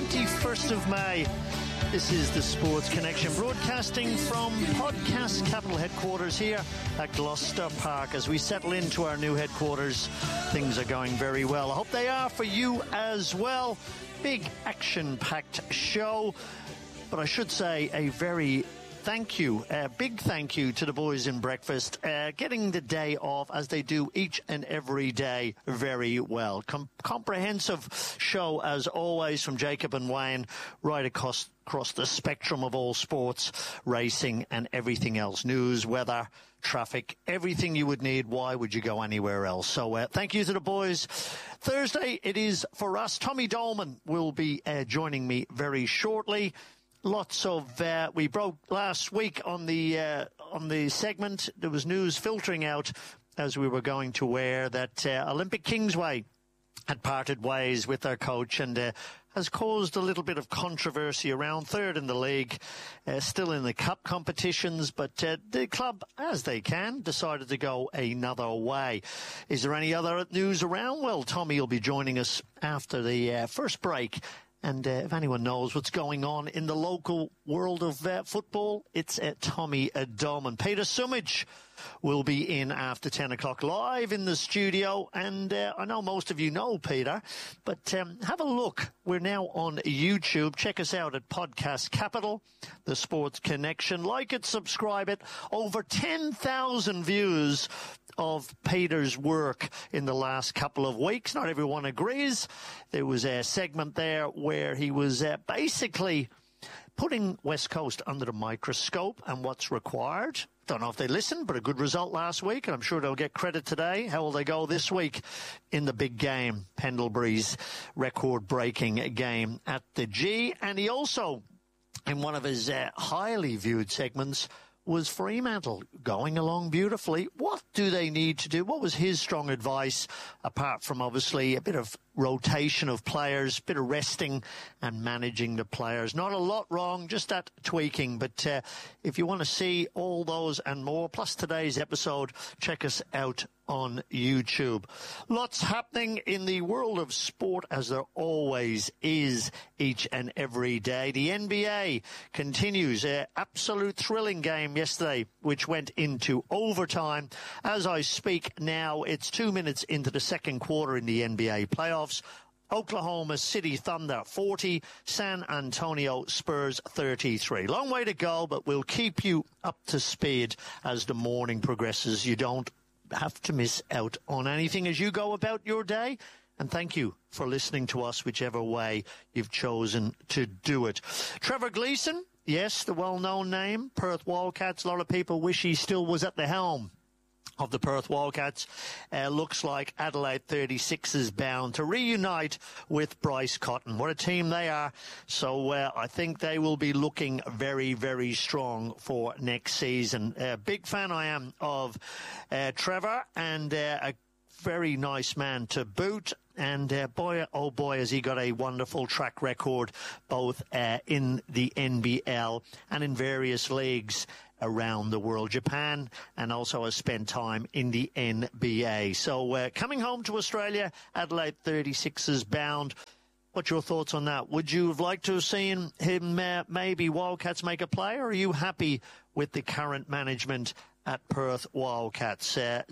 21st of May. This is the Sports Connection, broadcasting from Podcast Capital headquarters here at Gloucester Park. As we settle into our new headquarters, things are going very well. I hope they are for you as well. Big action-packed show, but I should say a very big thank you to the boys in breakfast, getting the day off as they do each and every day very well. Comprehensive show as always from Jacob and Wayne, right across the spectrum of all sports, racing and everything else. News, weather, traffic, everything you would need. Why would you go anywhere else? So thank you to the boys. Thursday it is for us. Tommy Dolman will be joining me very shortly. Lots of we broke last week on the segment. There was news filtering out as we were going to air that Olympic Kingsway had parted ways with their coach and has caused a little bit of controversy around. Third in the league, still in the cup competitions, but the club, as they can, decided to go another way. Is there any other news around? Well, Tommy will be joining us after the first break. And if anyone knows what's going on in the local world of football, it's Tommy Dolman. Peter Sumich will be in after 10 o'clock live in the studio. And I know most of you know Peter, but have a look. We're now on YouTube. Check us out at Podcast Capital, the Sports Connection. Like it, subscribe it. Over 10,000 views of Peter's work in the last couple of weeks. Not everyone agrees. There was a segment there where he was basically putting West Coast under the microscope and what's required. Don't know if they listened, but a good result last week, and I'm sure they'll get credit today. How will they go this week in the big game, Pendlebury's record-breaking game at the G? And he also, in one of his highly viewed segments, was Fremantle going along beautifully. What do they need to do? What was his strong advice, apart from obviously a bit of rotation of players, bit of resting and managing the players? Not a lot wrong, just that tweaking. But if you want to see all those and more, plus today's episode, check us out on YouTube. Lots happening in the world of sport, as there always is each and every day. The NBA continues. An absolute thrilling game yesterday, which went into overtime. As I speak now, it's 2 minutes into the second quarter in the NBA playoffs. Oklahoma City Thunder 40, San Antonio Spurs 33. Long way to go, but we'll keep you up to speed as the morning progresses. You don't have to miss out on anything as you go about your day. And thank you for listening to us, whichever way you've chosen to do it. Trevor Gleeson, yes, the well-known name, Perth Wildcats. A lot of people wish he still was at the helm of the Perth Wildcats. Looks like Adelaide 36 is bound to reunite with Bryce Cotton. What a team they are. So I think they will be looking very, very strong for next season. Big fan I am of Trevor, and a very nice man to boot. And boy, oh boy, has he got a wonderful track record, both in the NBL and in various leagues around the world, Japan, and also has spent time in the NBA. So coming home to Australia, Adelaide 36ers bound. What's your thoughts on that? Would you have liked to have seen him maybe Wildcats make a play, or are you happy with the current management at Perth Wildcats?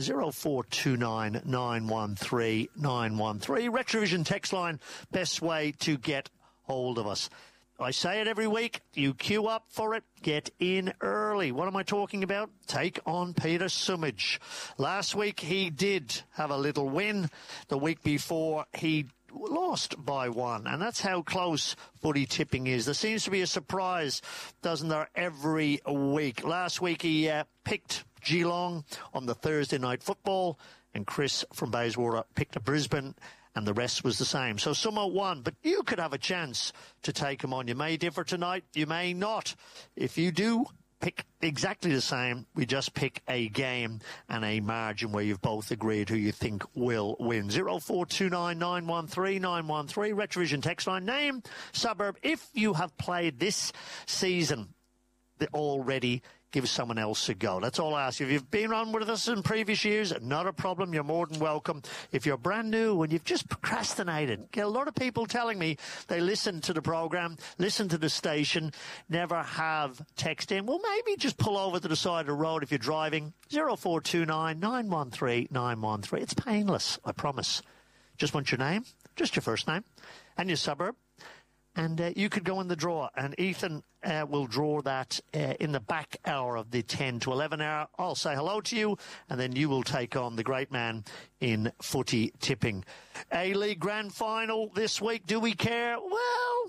0429 913 913. Retrovision text line, best way to get hold of us. I say it every week. You queue up for it. Get in early. What am I talking about? Take on Peter Sumich. Last week he did have a little win. The week before he lost by one, and that's how close footy tipping is. There seems to be a surprise, doesn't there, every week. Last week he picked Geelong on the Thursday night football, and Chris from Bayswater picked Brisbane, and the rest was the same. So Sumo won, but you could have a chance to take him on. You may differ tonight, you may not. If you do pick exactly the same, we just pick a game and a margin where you've both agreed who you think will win. 0429 913 913, Retrovision text line, name, suburb, if you have played this season already, give someone else a go. That's all I ask you. If you've been on with us in previous years, not a problem. You're more than welcome. If you're brand new and you've just procrastinated, get a lot of people telling me they listen to the program, listen to the station, never have text in. Well, maybe just pull over to the side of the road if you're driving. 0429 913 913. It's painless, I promise. Just want your name, just your first name, and your suburb. And you could go in the draw, and Ethan will draw that in the back hour of the 10 to 11 hour. I'll say hello to you, and then you will take on the great man in footy tipping. A-League Grand Final this week. Do we care? Well,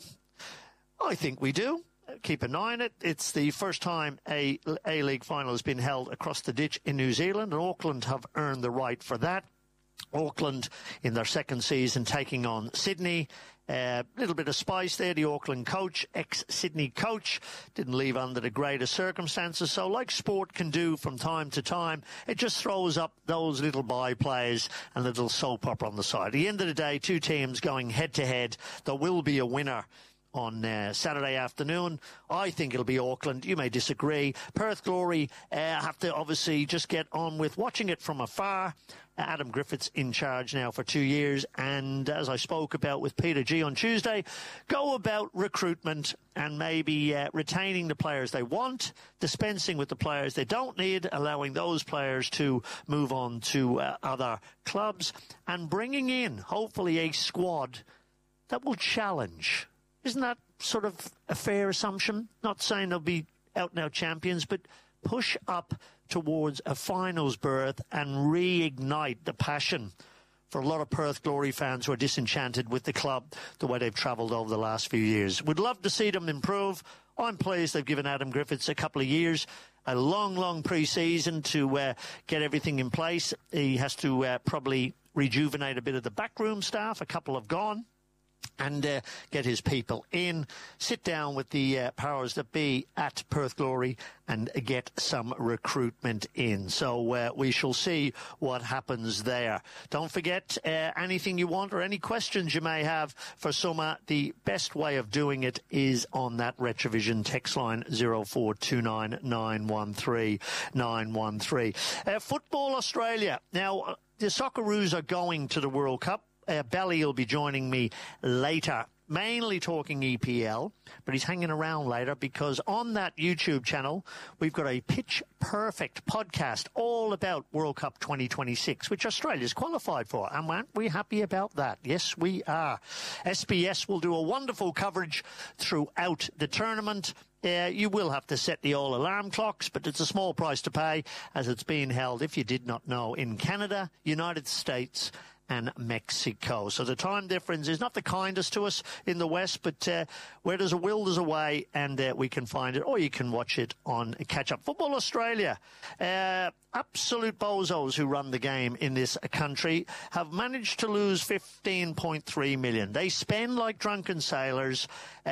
I think we do. Keep an eye on it. It's the first time a A-League final has been held across the ditch in New Zealand, and Auckland have earned the right for that. Auckland in their second season taking on Sydney. Little bit of spice there. The Auckland coach, ex-Sydney coach, didn't leave under the greatest circumstances. So like sport can do from time to time, it just throws up those little byplays and a little soap opera on the side. At the end of the day, two teams going head-to-head. There will be a winner on Saturday afternoon. I think it'll be Auckland. You may disagree. Perth Glory have to obviously just get on with watching it from afar. Adam Griffith's in charge now for 2 years, and as I spoke about with Peter G on Tuesday, go about recruitment and maybe retaining the players they want, dispensing with the players they don't need, allowing those players to move on to other clubs, and bringing in, hopefully, a squad that will challenge. Isn't that sort of a fair assumption? Not saying they'll be out-and-out champions, but push up towards a finals berth and reignite the passion for a lot of Perth Glory fans who are disenchanted with the club, the way they've travelled over the last few years. Would love to see them improve. I'm pleased they've given Adam Griffiths a couple of years, a long pre-season to get everything in place. He has to probably rejuvenate a bit of the backroom staff. A couple have gone. And get his people in, sit down with the powers that be at Perth Glory and get some recruitment in. So we shall see what happens there. Don't forget anything you want or any questions you may have for Summer. The best way of doing it is on that Retrovision text line 0429 913 913. Football Australia. Now, the Socceroos are going to the World Cup. Belly will be joining me later, mainly talking EPL, but he's hanging around later because on that YouTube channel, we've got a Pitch Perfect podcast all about World Cup 2026, which Australia's qualified for. And aren't we happy about that? Yes, we are. SBS will do a wonderful coverage throughout the tournament. You will have to set the all alarm clocks, but it's a small price to pay as it's being held, if you did not know, in Canada, United States, and Mexico. So the time difference is not the kindest to us in the West, but where there's a will, there's a way, and we can find it, or you can watch it on Catch Up Football Australia. Absolute bozos who run the game in this country have managed to lose 15.3 million. They spend like drunken sailors,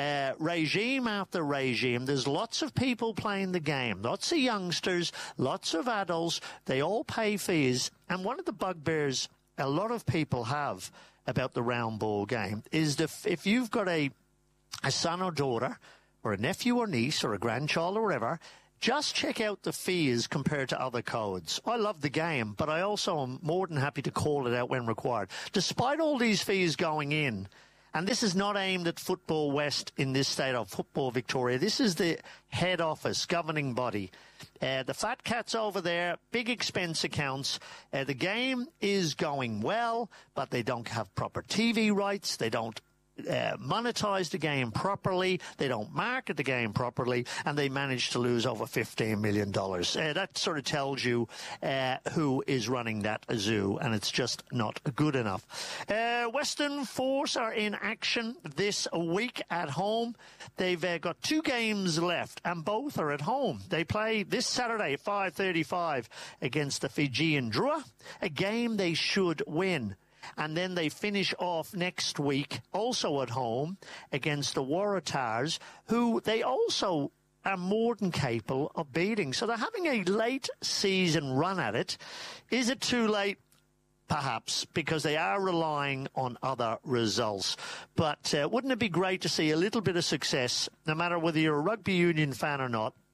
regime after regime. There's lots of people playing the game, lots of youngsters, lots of adults. They all pay fees. And one of the bugbears a lot of people have about the round ball game is if you've got a son or daughter or a nephew or niece or a grandchild or whatever, just check out the fees compared to other codes. I love the game, but I also am more than happy to call it out when required. Despite all these fees going in, and this is not aimed at Football West in this state of Football Victoria. This is the head office, governing body. The fat cats over there, big expense accounts. The game is going well, but they don't have proper TV rights. They don't monetize the game properly. They don't market the game properly, and they managed to lose over $15 million. That sort of tells you who is running that zoo, and it's just not good enough. Western Force are in action this week at home. They've got 2 games left, and both are at home. They play this Saturday at 5:35 against the Fijian Drua, a game they should win. And then they finish off next week, also at home, against the Waratahs, who they also are more than capable of beating. So they're having a late season run at it. Is it too late? Perhaps, because they are relying on other results. But wouldn't it be great to see a little bit of success, no matter whether you're a rugby union fan or not,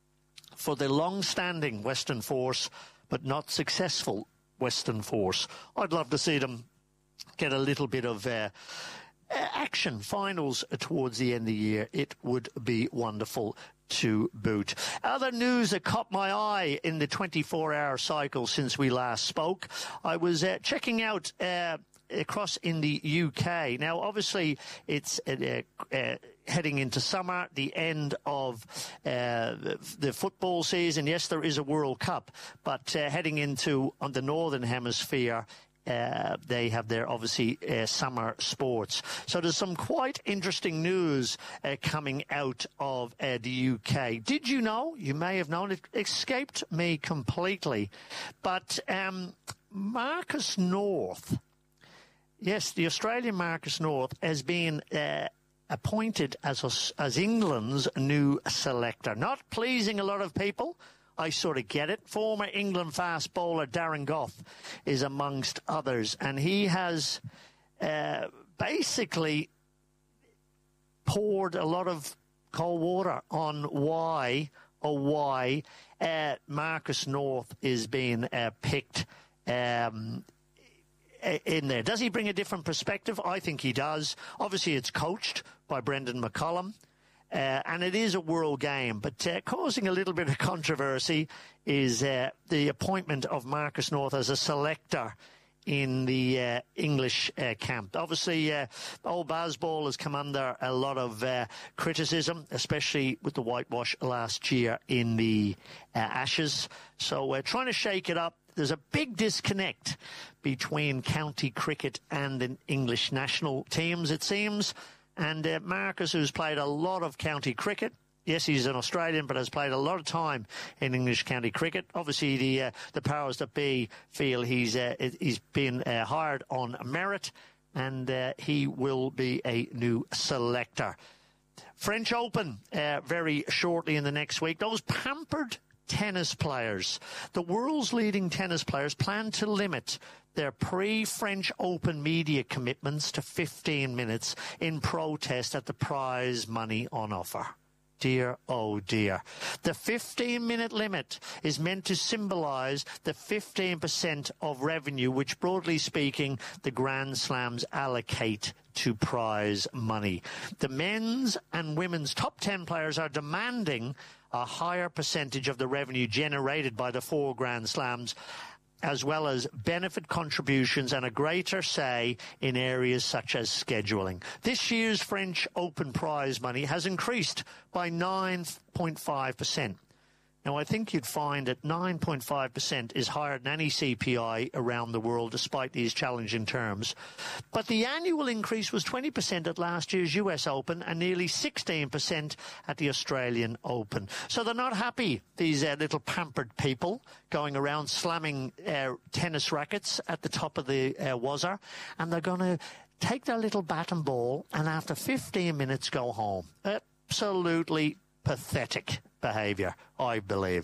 for the long-standing Western Force but not successful Western Force. I'd love to see them get a little bit of action finals towards the end of the year. It would be wonderful to boot. Other news that caught my eye in the 24-hour cycle since we last spoke. I was checking out across in the UK. Now, obviously, it's heading into summer, the end of the football season. Yes, there is a World Cup, but heading into on the Northern Hemisphere, they have their, obviously, summer sports. So there's some quite interesting news coming out of the UK. Did you know? You may have known. It escaped me completely. But Marcus North, yes, the Australian Marcus North has been appointed as England's new selector. Not pleasing a lot of people. I sort of get it. Former England fast bowler Darren Gough is amongst others, and he has basically poured a lot of cold water on why Marcus North is being picked in there. Does he bring a different perspective? I think he does. Obviously, it's coached by Brendan McCullum. And it is a world game, but causing a little bit of controversy is the appointment of Marcus North as a selector in the English camp. Obviously, old Bazball has come under a lot of criticism, especially with the whitewash last year in the Ashes. So we're trying to shake it up. There's a big disconnect between county cricket and the English national teams, it seems. And Marcus, who's played a lot of county cricket, yes, he's an Australian, but has played a lot of time in English county cricket. Obviously, the powers that be feel he's been hired on merit, and he will be a new selector. French Open very shortly in the next week. Those pampered tennis players, the world's leading tennis players, plan to limit their pre-French Open media commitments to 15 minutes in protest at the prize money on offer. Dear, oh dear. The 15-minute limit is meant to symbolise the 15% of revenue which, broadly speaking, the Grand Slams allocate to prize money. The men's and women's top 10 players are demanding a higher percentage of the revenue generated by the 4 Grand Slams, as well as benefit contributions and a greater say in areas such as scheduling. This year's French Open prize money has increased by 9.5%. Now, I think you'd find that 9.5% is higher than any CPI around the world, despite these challenging terms. But the annual increase was 20% at last year's US Open and nearly 16% at the Australian Open. So they're not happy, these little pampered people going around slamming tennis rackets at the top of the wazzer, and they're going to take their little bat and ball and after 15 minutes go home. Absolutely pathetic behaviour, I believe.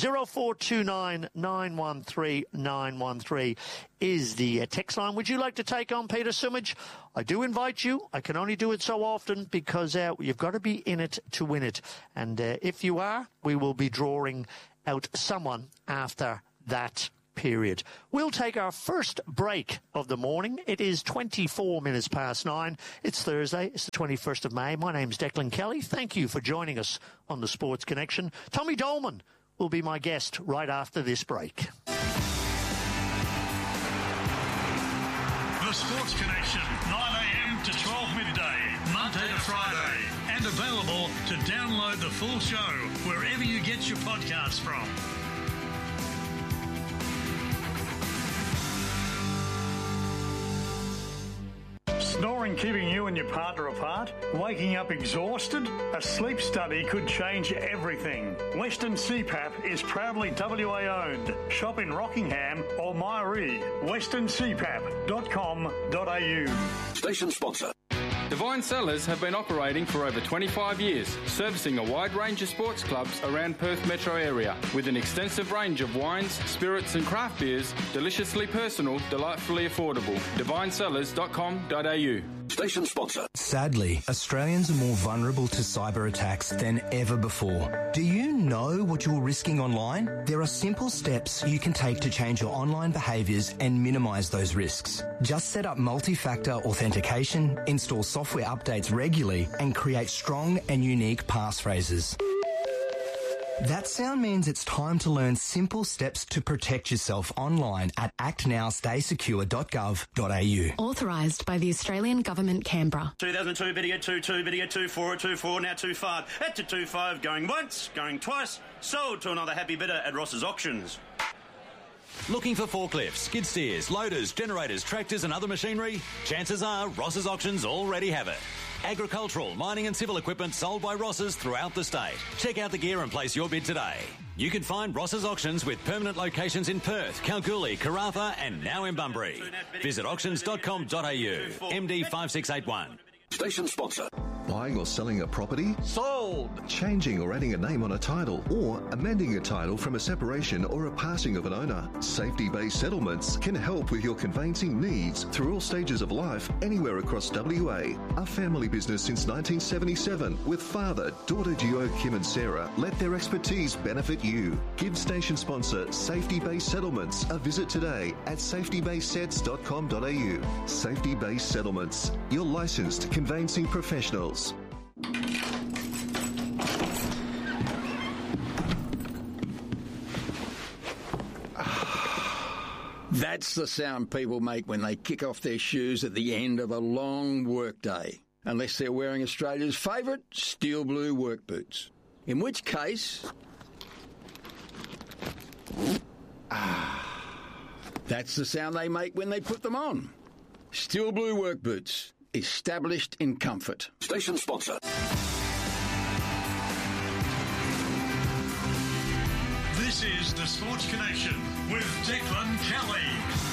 0429 913 913 is the text line. Would you like to take on Peter Sumich? I do invite you. I can only do it so often because you've got to be in it to win it. And if you are, we will be drawing out someone after that period. We'll take our first break of the morning. It is 24 minutes past 9. It's Thursday. It's the 21st of May. My name's Declan Kelly. Thank you for joining us on the Sports Connection. Tommy Dolman will be my guest right after this break. The Sports Connection, 9 a.m. to 12 midday, Monday to Friday. And available to download the full show wherever you get your podcasts from. Snoring keeping you and your partner apart? Waking up exhausted? A sleep study could change everything. Western CPAP is proudly WA owned. Shop in Rockingham or Myree. westerncpap.com.au. Station sponsor. Divine Cellars have been operating for over 25 years, servicing a wide range of sports clubs around Perth metro area, with an extensive range of wines, spirits and craft beers, deliciously personal, delightfully affordable. DivineCellars.com.au. Station sponsor. Sadly, Australians are more vulnerable to cyber attacks than ever before. Do you know what you're risking online? There are simple steps you can take to change your online behaviours and minimise those risks. Just set up multi-factor authentication, install software updates regularly, and create strong and unique passphrases. That sound means it's time to learn simple steps to protect yourself online at actnowstaysecure.gov.au. Authorised by the Australian Government, Canberra. 2002, video 22, video 24, 24, now 25. At to 25, going once, going twice. Sold to another happy bidder at Ross's Auctions. Looking for forklifts, skid steers, loaders, generators, tractors and other machinery? Chances are Ross's Auctions already have it. Agricultural, mining and civil equipment sold by Ross's throughout the state. Check out the gear and place your bid today. You can find Ross's Auctions with permanent locations in Perth, Kalgoorlie, Karratha and now in Bunbury. Visit auctions.com.au. MD 5681. Station sponsor. Buying or selling a property? Sold. Changing or adding a name on a title, or amending a title from a separation or a passing of an owner. Safety-based settlements can help with your conveyancing needs through all stages of life, anywhere across WA. A family business since 1977 with father, daughter duo Kim and Sarah. Let their expertise benefit you. Give station sponsor Safety-Based Settlements a visit today at safetybasedsets.com.au. Safety-Based Settlements, your licensed conveyancing professionals. That's the sound people make when they kick off their shoes at the end of a long workday. Unless they're wearing Australia's favourite steel blue work boots. In which case... that's the sound they make when they put them on. Steel blue work boots. Established in comfort. Station sponsor. This is the Sports Connection with Declan Kelly.